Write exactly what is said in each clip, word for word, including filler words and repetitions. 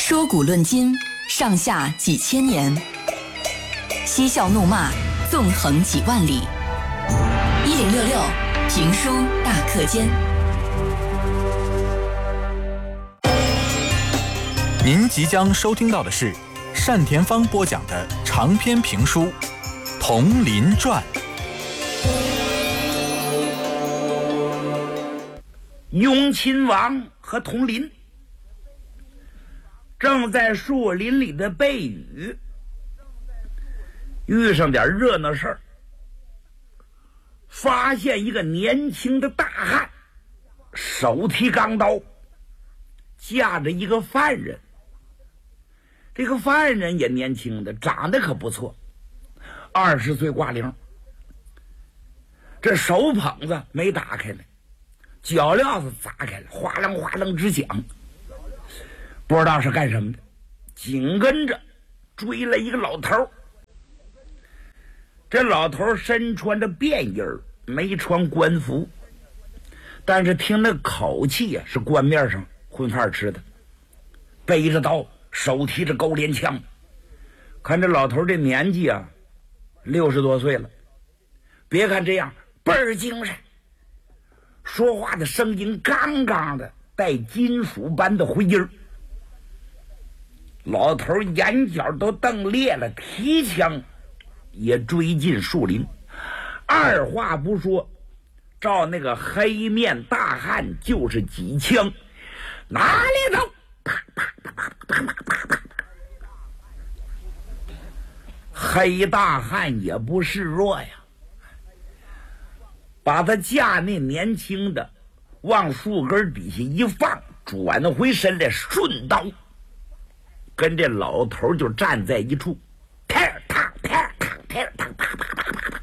说古论今，上下几千年；嬉笑怒骂，纵横几万里。一零六六评书大课间。 您即将收听到的是单田芳播讲的长篇评书《铜林传》。 雍亲王和铜林正在树林里的背雨，遇上点热闹事儿，发现一个年轻的大汉手提钢刀，架着一个犯人。这个犯人也年轻的，长得可不错，二十岁挂零。这手捧子没打开呢，脚镣子砸开了，哗楞哗楞直响，不知道是干什么的。紧跟着追了一个老头，这老头身穿着便衣儿，没穿官服，但是听那口气啊，是官面上混饭吃的，背着刀，手提着钩镰枪。看这老头这年纪啊，六十多岁了，别看这样倍儿精神，说话的声音刚刚的，带金属般的回音儿。老头眼角都瞪裂了，提枪也追进树林，二话不说，照那个黑面大汉就是几枪，哪里走？啪啪啪啪啪啪啪啪！黑大汉也不示弱呀，把他架那年轻的往树根底下一放，转回身来，顺刀跟这老头就站在一处，啪啪啪啪啪啪啪啪啪。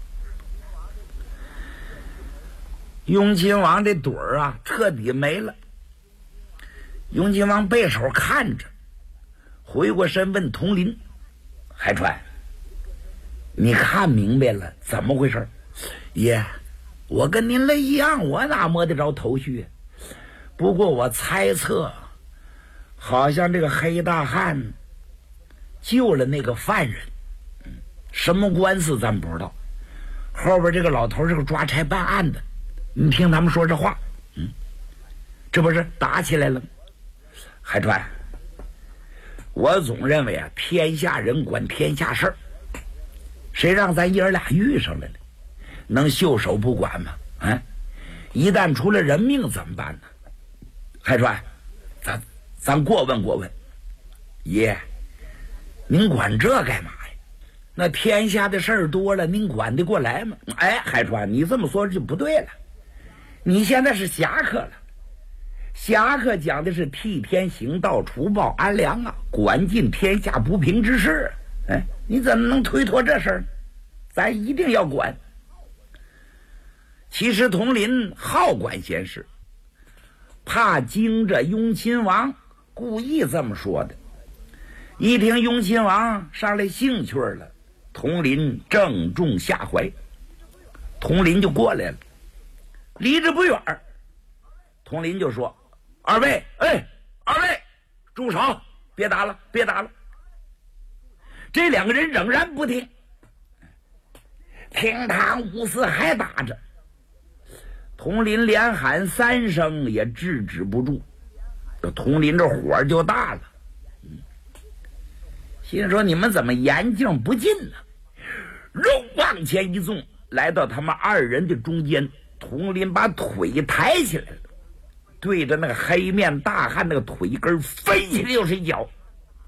雍亲王这盹儿啊，彻底没了。雍亲王背手看着，回过身问铜林：“海川，你看明白了怎么回事？”“爷，我跟您了一样，我哪摸得着头绪？不过我猜测，好像这个黑大汉救了那个犯人，什么官司咱不知道。后边这个老头是个抓差办案的，你听他们说这话，嗯，这不是打起来了吗？海川，我总认为啊，天下人管天下事儿，谁让咱爷儿俩遇上了呢？能袖手不管吗？啊，一旦出了人命怎么办呢？海川，咱咱过问过问，爷，您管这干嘛呀？那天下的事儿多了，您管得过来吗？哎，海川，你这么说就不对了，你现在是侠客了。侠客讲的是替天行道，除暴安良啊，管尽天下不平之事。哎，你怎么能推脱这事儿？咱一定要管。其实铜林好管闲事，怕惊着雍亲王，故意这么说的。一听雍亲王上来兴趣了，铜林正中下怀，铜林就过来了，离着不远，铜林就说：“二位，哎，二位，住手！别打了，别打了！”这两个人仍然不听，厅堂五四还打着。铜林连喊三声也制止不住，这铜林这火就大了，嗯，心说你们怎么严禁不进呢？肉往前一纵，来到他们二人的中间，铜林把腿抬起来了，对着那个黑面大汉那个腿根飞起来就是一脚。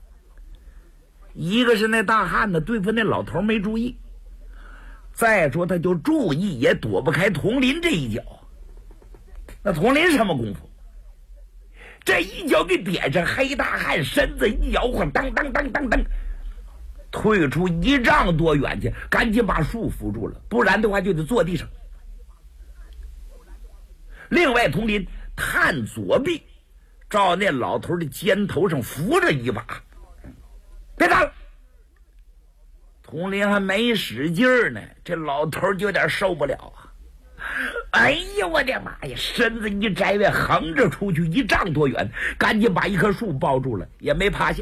一个是那大汉呢对付那老头没注意，再说他就注意也躲不开铜林这一脚。那铜林什么功夫？这一脚给点上，黑大汉身子一摇晃，当当当当当，退出一丈多远去，赶紧把树扶住了，不然的话就得坐地上。另外铜林探左臂，照那老头的肩头上扶着一把，别打了。铜林还没使劲儿呢，这老头就有点受不了啊！ 哎呀，我的妈呀！身子一摘跃，横着出去一丈多远，赶紧把一棵树抱住了，也没趴下。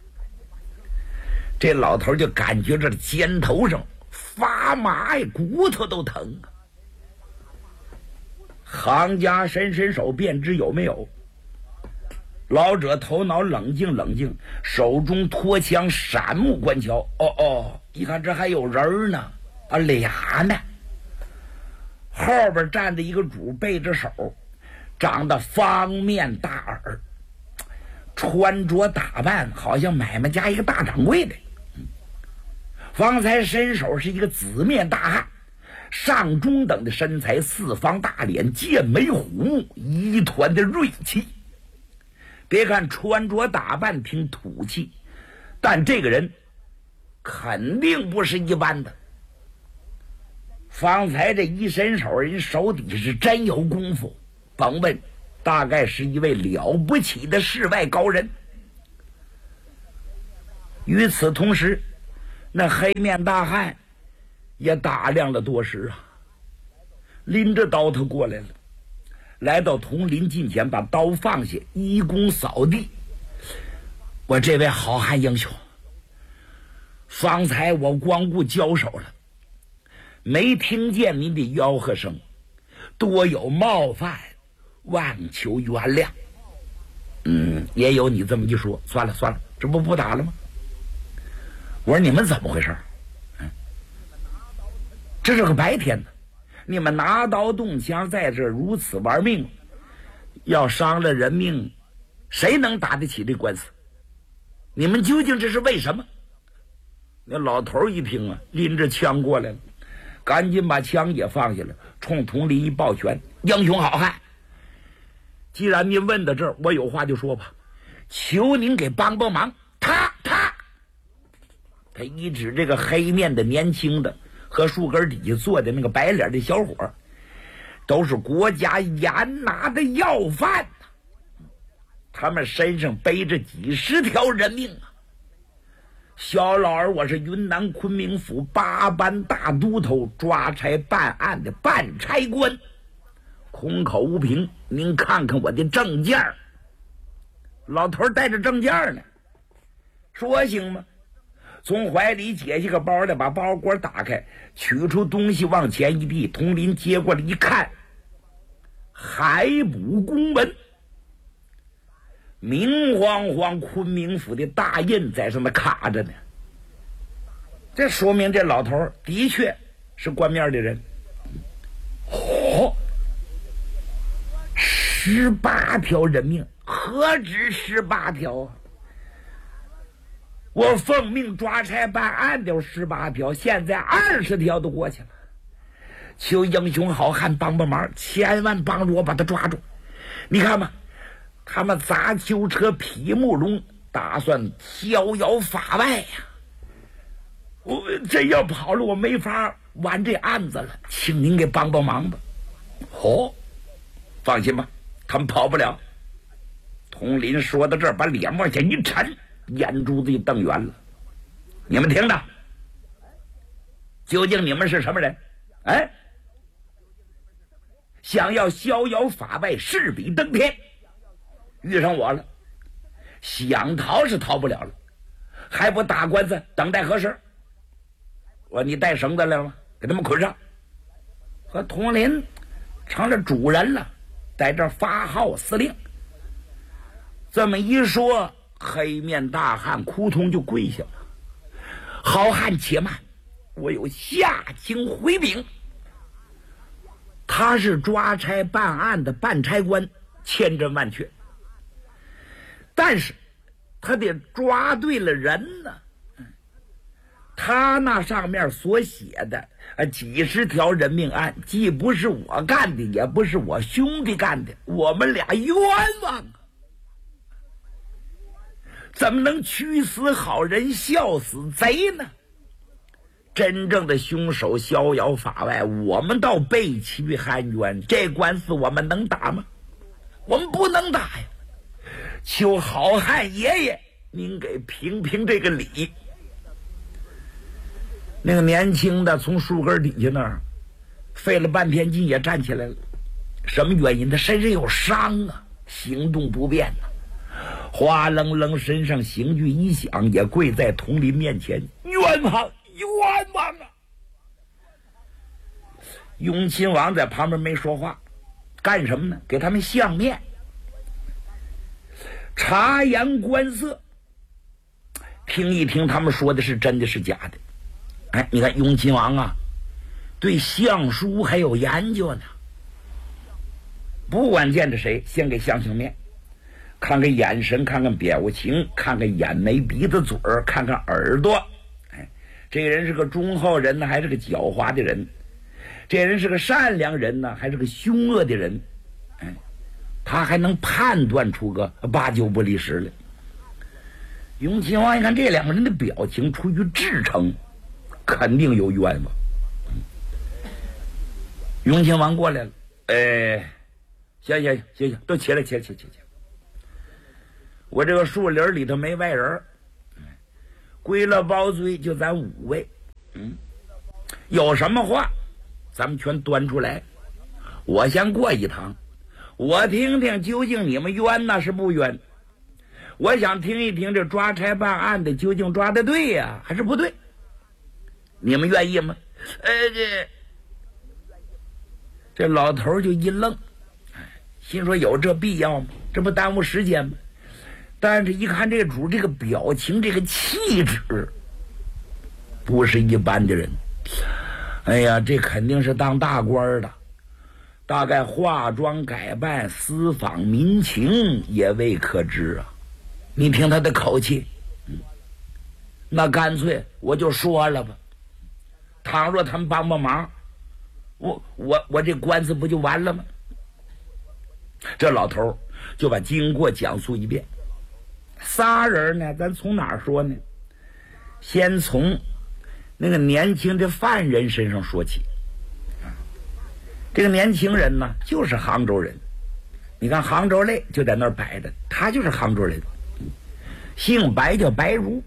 这老头就感觉这肩头上发麻呀，骨头都疼啊。行家伸伸手便知有没有。老者头脑冷静冷静，手中托枪，闪目观瞧。哦哦，一看这还有人呢，啊，俩呢。后边站着一个主，背着手，长得方面大耳，穿着打扮好像买卖家一个大掌柜的。方才伸手是一个紫面大汉，上中等的身材，四方大脸，剑眉虎目，一团的锐气。别看穿着打扮挺土气，但这个人肯定不是一般的。方才这一伸手，人手底下是真有功夫，甭问，大概是一位了不起的世外高人。与此同时，那黑面大汉也打量了多时啊，拎着刀他过来了，来到佟林近前，把刀放下，一躬扫地。我这位好汉英雄，方才我光顾交手了，没听见您的吆喝声，多有冒犯，望求原谅。嗯，也有你这么一说，算了算了，这不不打了吗？我说你们怎么回事？嗯，这是个白天的，你们拿刀动枪在这如此玩命，要伤了人命，谁能打得起这官司？你们究竟这是为什么？那老头一听啊，拎着枪过来了，赶紧把枪也放下了，冲佟林一抱拳：“英雄好汉，既然您问到这儿，我有话就说吧，求您给帮帮忙。”他他他一指这个黑面的年轻的和树根底下坐的那个白脸的小伙，都是国家严拿的要犯，他们身上背着几十条人命啊！小老儿，我是云南昆明府八班大都头，抓差办案的办差官，空口无凭，您看看我的证件。老头带着证件呢，说行吗？从怀里解下个包来，把包裹打开，取出东西往前一递，佟林接过来一看，海捕公文，明晃晃昆明府的大印在上面卡着呢。这说明这老头的确是官面的人。哦，十八条人命，何止十八条啊！我奉命抓差办案的十八条，现在二十条都过去了。求英雄好汉帮帮忙，千万帮助我把他抓住。你看吧，他们砸囚车劈木龙，打算逍遥法外呀、啊！我真要跑了，我没法完这案子了，请您给帮帮忙吧。哦，放心吧，他们跑不了。佟林说到这儿，把脸往下一沉，眼珠子一瞪圆了。你们听着，究竟你们是什么人？哎，想要逍遥法外，势比登天，遇上我了，想逃是逃不了了，还不打官司，等待何时？我说你带绳子来了吗？给他们捆上。和佟林成了主人了，在这发号司令。这么一说，黑面大汉扑通就跪下了。好汉且慢，我有下情回禀。他是抓差办案的办差官，千真万确，但是他得抓对了人呢。他那上面所写的啊几十条人命案，既不是我干的，也不是我兄弟干的，我们俩冤枉啊！怎么能屈死好人，笑死贼呢？真正的凶手逍遥法外，我们倒背屈含冤，这官司我们能打吗？我们不能打呀！求好汉爷爷您给评评这个理。那个年轻的从树根底下那儿费了半天劲也站起来了。什么原因？他身上有伤啊，行动不便呐、啊。哗楞楞身上刑具一响，也跪在佟林面前，冤枉冤枉啊！雍亲王在旁边没说话，干什么呢？给他们相面，察言观色，听一听他们说的是真的是假的。哎，你看雍亲王啊，对相书还有研究呢。不管见着谁，先给相相面，看看眼神，看看表情，看看眼眉鼻子嘴儿，看看耳朵。哎，这个人是个忠厚人呢，还是个狡猾的人？这人是个善良人呢，还是个凶恶的人？哎，他还能判断出个八九不离十来。雍亲王一看这两个人的表情，出于至诚，肯定有冤枉。雍亲王过来了，哎。行行行行，都起来起来起来起来！我这个树林里头没外人，归了包堆就咱五位，嗯，有什么话咱们全端出来。我先过一趟，我听听究竟你们冤那是不冤？我想听一听这抓差办案的究竟抓的对呀、啊，还是不对？你们愿意吗？呃，这这老头就一愣。心说有这必要吗？这不耽误时间吗？但是一看这主这个表情，这个气质，不是一般的人。哎呀，这肯定是当大官的，大概化妆改扮私访民情也未可知啊。你听他的口气，嗯，那干脆我就说了吧，倘若他们帮帮忙，我我我这官司不就完了吗？这老头就把经过讲述一遍。仨人呢，咱从哪儿说呢？先从那个年轻的犯人身上说起。这个年轻人呢，就是杭州人。你看杭州泪就在那儿摆着，他就是杭州人，姓白叫白如。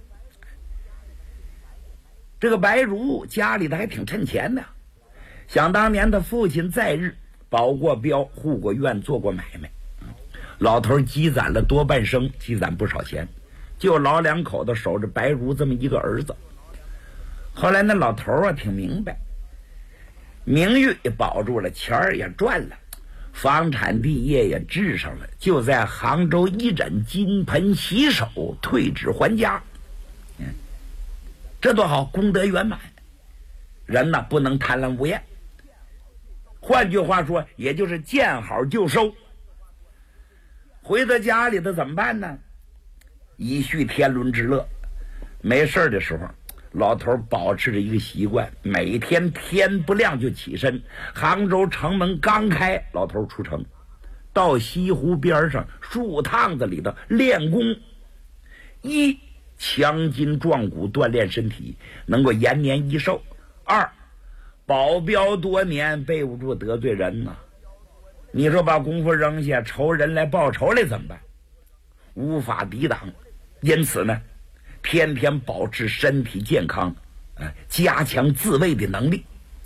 这个白如家里头还挺趁钱的，想当年他父亲在日保过镖，护过院，做过买卖。老头积攒了多半生，积攒不少钱，就老两口子守着白如这么一个儿子。后来那老头啊挺明白，名誉也保住了，钱儿也赚了，房产地业也治上了，就在杭州一枕金盆洗手，退职还家。嗯，这多好，功德圆满。人呢不能贪婪无厌，换句话说，也就是见好就收。回到家里头怎么办呢？以续天伦之乐。没事的时候，老头保持着一个习惯，每天天不亮就起身，杭州城门刚开，老头出城，到西湖边上树趟子里头练功。一，强筋壮骨，锻炼身体，能够延年益寿；二，保镖多年，背不住得罪人呐、啊。你说把功夫扔下，仇人来报仇来怎么办？无法抵挡。因此呢，天天保持身体健康，呃、加强自卫的能力。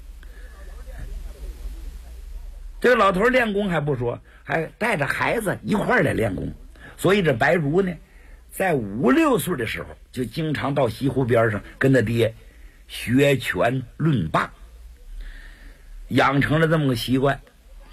这个老头练功还不说，还带着孩子一块儿来练功。所以这白如呢，在五六岁的时候就经常到西湖边上跟他爹学拳论霸，养成了这么个习惯。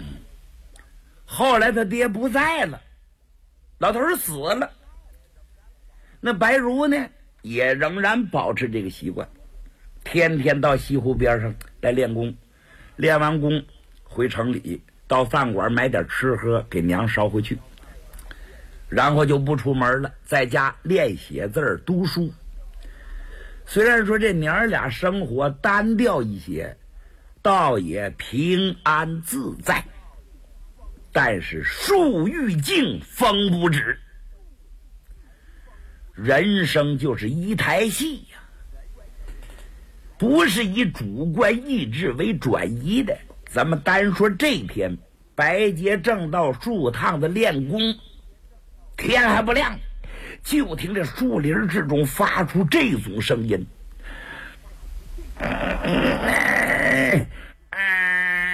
后来他爹不在了，老头死了，那白如呢也仍然保持这个习惯，天天到西湖边上来练功，练完功回城里到饭馆买点吃喝给娘捎回去，然后就不出门了，在家练写字读书。虽然说这娘俩生活单调一些，倒也平安自在，但是树欲静风不止，人生就是一台戏呀、啊，不是以主观意志为转移的。咱们单说这天，白洁正到树趟子练功，天还不亮，就听这树林之中发出这种声音。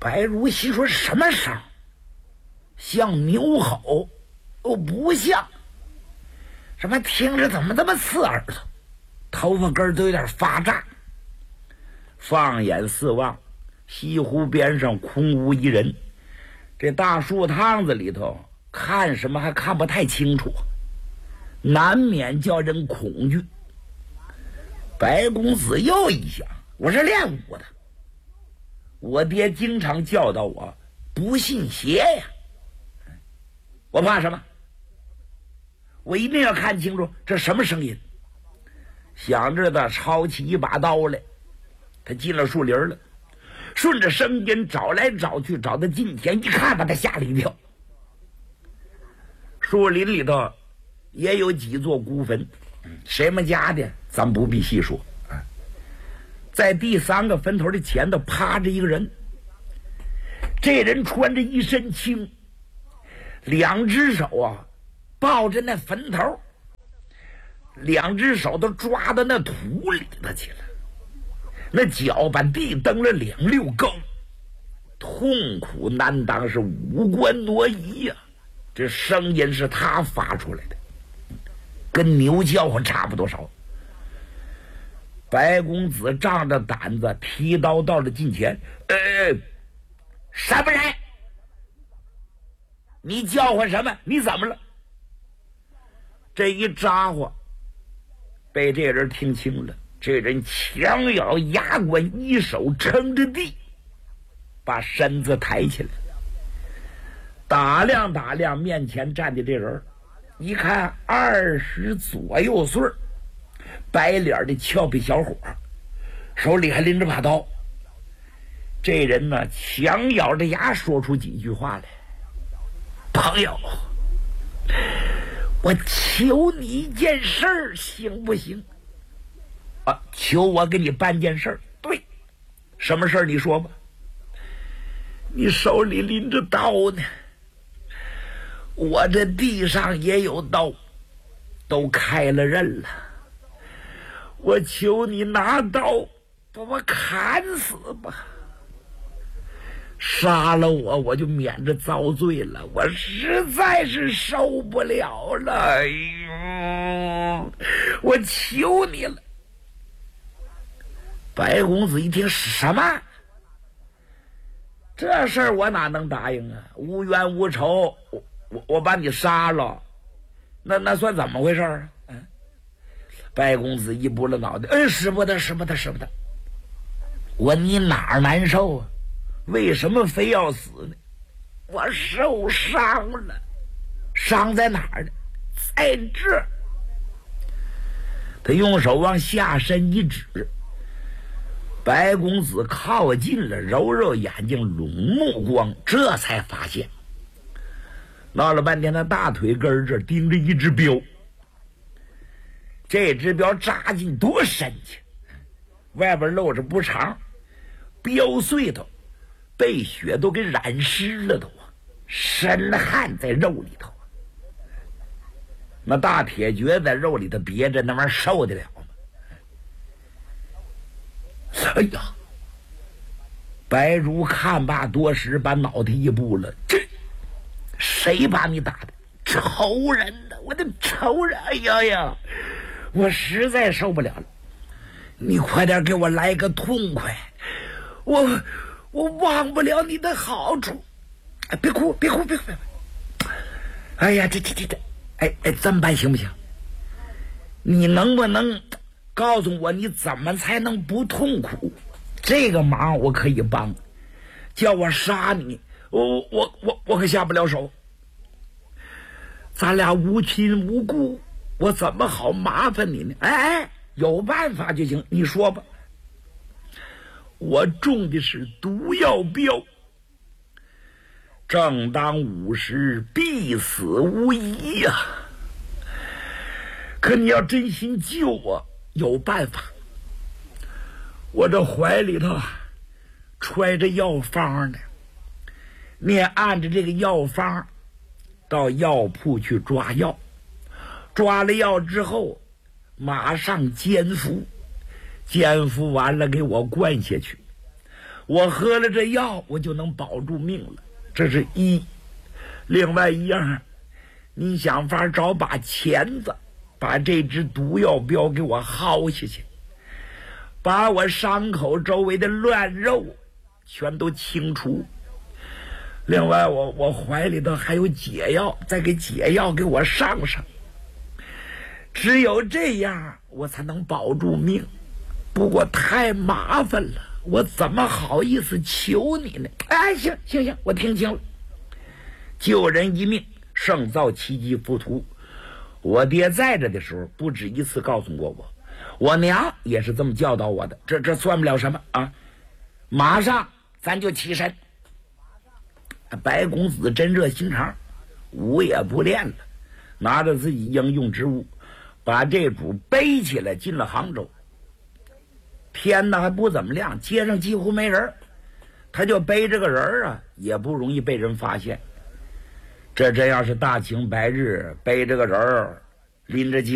白如心说什么声？像牛吼？哦，不像。什么听着怎么这么刺耳朵？头发根都有点发炸。放眼四望，西湖边上空无一人。这大树趟子里头看什么还看不太清楚，难免叫人恐惧。白公子又一想，我是练武的，我爹经常教导我不信邪呀，我怕什么？我一定要看清楚这什么声音。想着他抄起一把刀来，他进了树林了，顺着声音找来找去，找到近前一看，把他吓了一跳。树林里头也有几座孤坟，谁们家的咱不必细说。在第三个坟头的前头趴着一个人，这人穿着一身青，两只手啊抱着那坟头，两只手都抓到那土里头去了，那脚把地蹬了两溜高，痛苦难当，是五官挪移呀、啊。这声音是他发出来的，跟牛叫唤差不多少。白公子仗着胆子提刀到了近前，呃，什么人？你叫唤什么？你怎么了？这一咋呼被这人听清了，这人强咬牙关，一手撑着地，把身子抬起来，打量打量面前站的这人，一看二十左右岁，白脸的俏皮小伙，手里还拎着把刀。这人呢，强咬着牙说出几句话来：“朋友，我求你一件事儿，行不行？”啊，求我给你办件事儿。对，什么事儿？你说吧。你手里拎着刀呢，我这地上也有刀，都开了刃了。我求你拿刀把我砍死吧，杀了我我就免着遭罪了，我实在是受不了了。哎呦，我求你了。白公子一听，什么？这事儿我哪能答应啊？无冤无仇，我我我把你杀了，那那算怎么回事啊？嗯，白公子一拨了脑袋，哎，使不得，使不得，使不得。我你哪儿难受啊？为什么非要死呢？我受伤了，伤在哪儿呢？在这儿。他用手往下身一指。白公子靠近了，揉揉眼睛，拢目光，这才发现，闹了半天，他大腿根这儿钉着一只镖，这只镖扎进多深去，外边露着不长，镖碎头被血都给染湿了都，深汗在肉里头。那大铁橛在肉里头别着，那玩意儿受得了吗？哎呀！白如看罢多时，把脑袋一步了。这谁把你打的？仇人呢？我的仇人！哎呀呀！我实在受不了了，你快点给我来个痛快！我我忘不了你的好处。哎，别哭，别哭，别哭！别哭哎呀，这这这这，哎哎，这么办行不行？你能不能告诉我你怎么才能不痛苦？这个忙我可以帮，叫我杀你，我我我我可下不了手。咱俩无亲无故，我怎么好麻烦你呢？哎，有办法就行，你说吧。我中的是毒药镖，正当午时，必死无疑呀、啊。可你要真心救我，有办法。我这怀里头揣着药方呢，你也按着这个药方到药铺去抓药，抓了药之后马上煎服，煎服完了给我灌下去， 我喝了这药，我就能保住命了。这是一。另外一样，你想法找把钳子，把这只毒药镖给我薅下去，把我伤口周围的乱肉全都清除。另外我我怀里头还有解药，再给解药给我上上。只有这样我才能保住命，不过太麻烦了，我怎么好意思求你呢？哎，行行行，我听清了，救人一命胜造七级浮屠。我爹在这的时候不止一次告诉过我，我娘也是这么教导我的，这这算不了什么啊！马上咱就起身。白公子真热心肠，武也不练了，拿着自己应用之物，把这主背起来进了杭州。天呢还不怎么亮，街上几乎没人，他就背着个人啊，也不容易被人发现。这真要是大晴白日，背着个人拎着